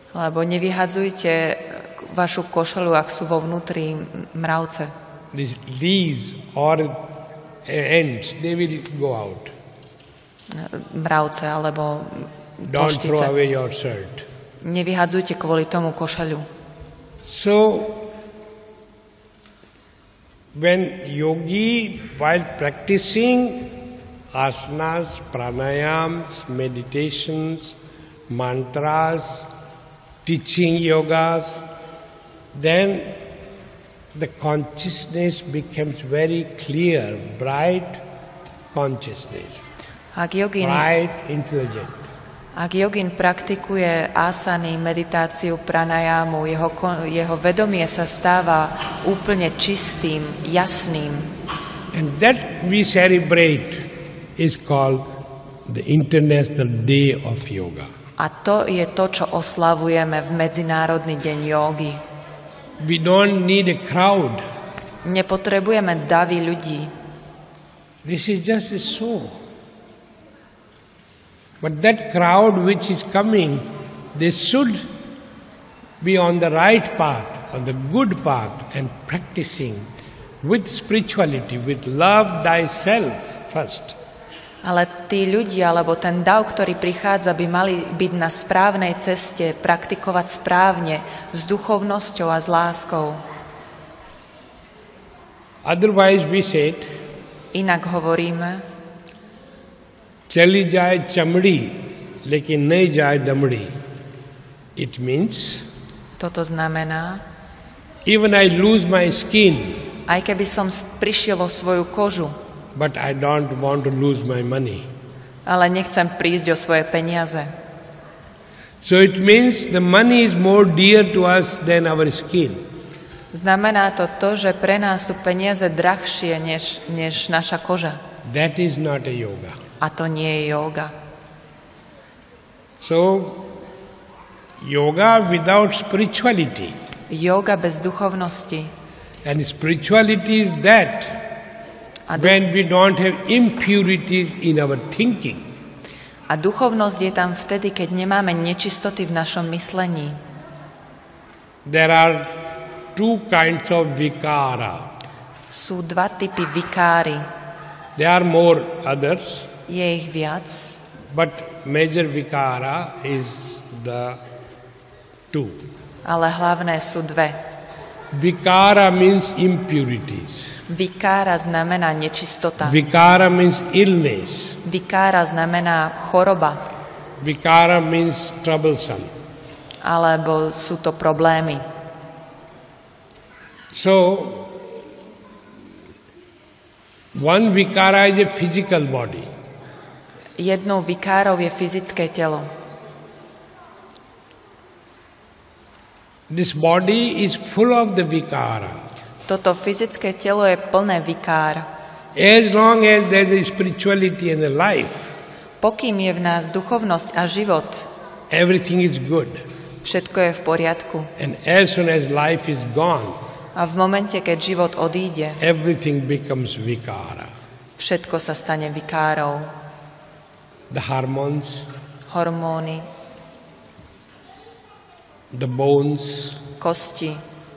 Lebo nevyhadzujte vašu košelu, ak sú vo vnútri mravce. These leaves or ants, they will go out. Mravce alebo Don't throw poštice. away your shirt. Nevyhadzujte kvôli tomu košeľu. So, when yogi, while practicing asanas, pranayams, meditations, mantras, teaching yogas, then the consciousness becomes very clear, bright consciousness, Ak jogín intelligent. praktikuje asany, meditáciu, pranajámu, jeho vedomie sa stáva úplne čistým, jasným. And that we celebrate is called the International Day of Yoga. A to je to, čo oslavujeme v Medzinárodný deň jógy. We don't need a crowd. Nepotrebujeme davy ľudí. This is just a show. But that crowd which is coming, they should be on the right path, on the good path, and practicing with spirituality, with love thyself first. Ale tí ľudia, alebo ten dav, ktorý prichádza, by mali byť na správnej ceste, praktikovať správne, s duchovnosťou a s láskou. Otherwise we said, Inak hovoríme, चली जाए चमड़ी लेकिन नहीं जाए दमड़ी. It means toto znamená, even I lose my skin, aj keby som prišiel o svoju kožu, but I don't want to lose my money. ale nechcem prísť o svoje peniaze. So it means the money is more dear to us than our skin. Znamená to, že pre nás sú peniaze drahšie než naša koža. That is not a yoga. A to nie je jóga. So, yoga without spirituality. Jóga bez duchovnosti. And spirituality is that when we don't have impurities in our thinking. A duchovnosť je tam vtedy, keď nemáme nečistoty v našom myslení. There are two kinds of vikara. Sú dva typy vikáry. There are more others, Je ich viac, but major vikara is the two. ale hlavné sú dve. Vikara means impurities. Vikára znamená nečistota. Vikara means illness. Vikára znamená choroba. Vikara means troublesome. Alebo sú to problémy. So, one vikara is a physical body. Jednou vikárov je fyzické telo. This body is full of the vikara. Toto fyzické telo je plné vikár. As long as there is spirituality in the life, Pokým je v nás duchovnosť a život, everything is good. všetko je v poriadku. And as soon as life is gone, A v momente, keď život odíde, everything becomes vikara. všetko sa stane vikárou. The hormones, Hormóny, the bones, kosti,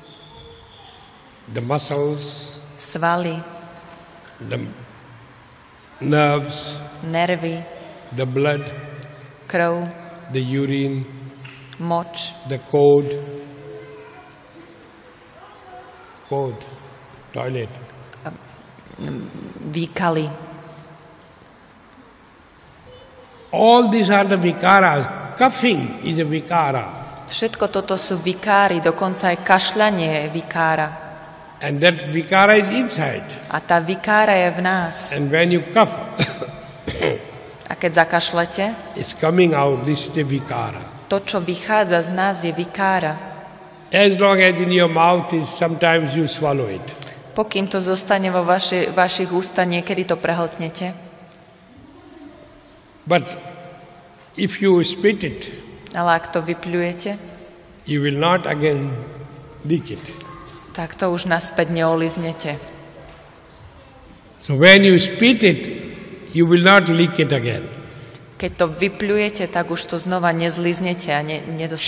the muscles, svaly, the nerves, nervy, the blood, krv, the urine, moč, the toilet. výkaly. All these are the vikaras. Coughing is a vikara. Všetko toto sú vikáry, dokonca aj kašľanie je vikára. And that vikara is inside. A tá vikára je v nás. And when you cough, A keď zakašlete, it's coming out. This is a vikara. to, čo vychádza z nás, je vikára. As long as in your mouth is, sometimes you swallow it. Pokým to zostane vo vašich ústach, niekedy to prehltnete. But if you spit it, Ale ak to vypľujete, you will not again lick it. tak to už naspäť neoliznete. So when you spit it, you will not lick it again. Keď to vypľujete, tak už to znova nezliznete a nedostanete.